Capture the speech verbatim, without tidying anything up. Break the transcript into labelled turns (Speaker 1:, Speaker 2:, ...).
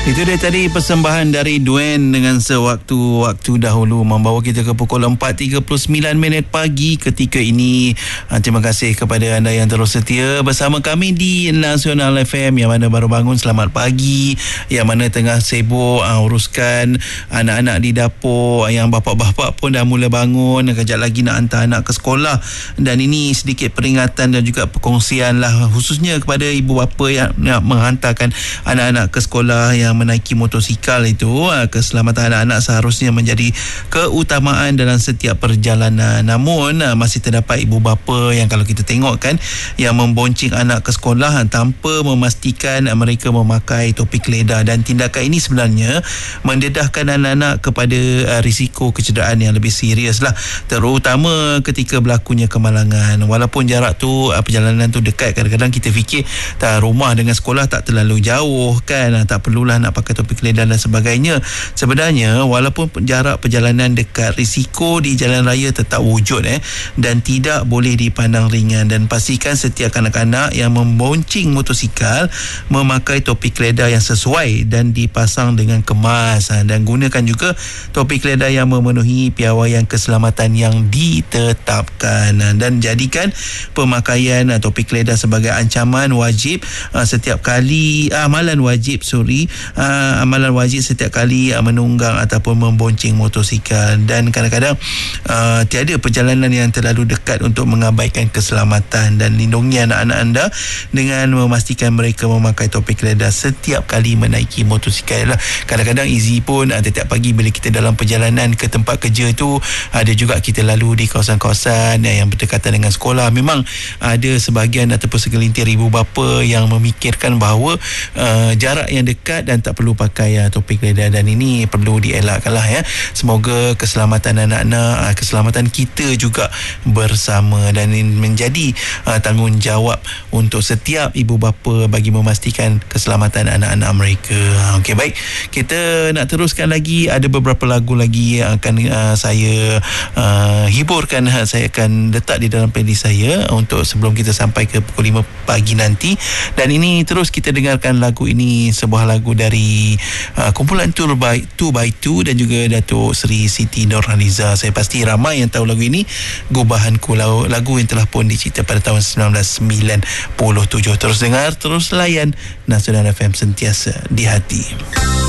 Speaker 1: Itu dia tadi persembahan dari Duen dengan Sewaktu-Waktu Dahulu, membawa kita ke pukul empat tiga puluh sembilan minit pagi ketika ini. Terima kasih kepada anda yang terus setia bersama kami di Nasional F M. Yang mana baru bangun, selamat pagi. Yang mana tengah sibuk uh, uruskan anak-anak di dapur. Yang bapa-bapa pun dah mula bangun, kejap lagi nak hantar anak ke sekolah. Dan ini sedikit peringatan dan juga perkongsian lah, khususnya kepada ibu bapa yang nak menghantarkan anak-anak ke sekolah yang menaiki motosikal itu. Keselamatan anak-anak seharusnya menjadi keutamaan dalam setiap perjalanan. Namun masih terdapat ibu bapa yang kalau kita tengok kan, yang membonceng anak ke sekolah tanpa memastikan mereka memakai topi keledar, dan tindakan ini sebenarnya mendedahkan anak-anak kepada risiko kecederaan yang lebih serius lah, terutama ketika berlakunya kemalangan. Walaupun jarak tu, perjalanan tu dekat, kadang-kadang kita fikir tak, rumah dengan sekolah tak terlalu jauh kan, tak perlulah nak pakai topi keledar dan sebagainya. Sebenarnya walaupun jarak perjalanan dekat, risiko di jalan raya tetap wujud eh dan tidak boleh dipandang ringan. Dan pastikan setiap kanak-kanak yang membonceng motosikal memakai topi keledar yang sesuai dan dipasang dengan kemas, dan gunakan juga topi keledar yang memenuhi piawaian keselamatan yang ditetapkan, dan jadikan pemakaian topi keledar sebagai ancaman wajib setiap kali amalan wajib sorry Uh, amalan wajib setiap kali uh, menunggang ataupun membonceng motosikal. Dan kadang-kadang uh, tiada perjalanan yang terlalu dekat untuk mengabaikan keselamatan, dan lindungi anak-anak anda dengan memastikan mereka memakai topi keledar setiap kali menaiki motosikal lah. Kadang-kadang easy pun uh, setiap pagi bila kita dalam perjalanan ke tempat kerja tu, ada juga kita lalu di kawasan-kawasan uh, yang berdekatan dengan sekolah. Memang ada sebahagian ataupun segelintir ibu bapa yang memikirkan bahawa uh, jarak yang dekat dan tak perlu pakai uh, topi keledar, dan ini perlu dielakkan lah ya. Semoga keselamatan anak-anak, uh, keselamatan kita juga bersama, dan ini menjadi uh, tanggungjawab untuk setiap ibu bapa bagi memastikan keselamatan anak-anak mereka. Okey, baik, kita nak teruskan lagi. Ada beberapa lagu lagi yang akan uh, saya uh, hiburkan, uh, saya akan letak di dalam playlist saya untuk sebelum kita sampai ke pukul lima pagi nanti. Dan ini terus kita dengarkan lagu ini, sebuah lagu dari uh, kumpulan two by two dan juga Datuk Seri Siti Nurhaliza. Saya pasti ramai yang tahu lagu ini, Gubahanku, lagu yang telah pun dicipta pada tahun sembilan belas sembilan puluh tujuh. Terus dengar, terus layan Nasional F M, sentiasa di hati.